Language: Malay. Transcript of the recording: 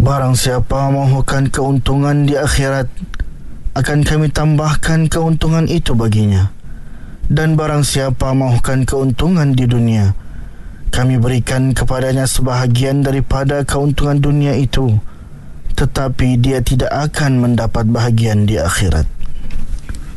Barang siapa mahukan keuntungan di akhirat, akan kami tambahkan keuntungan itu baginya. Dan barang siapa mahukan keuntungan di dunia, kami berikan kepadanya sebahagian daripada keuntungan dunia itu, tetapi dia tidak akan mendapat bahagian di akhirat.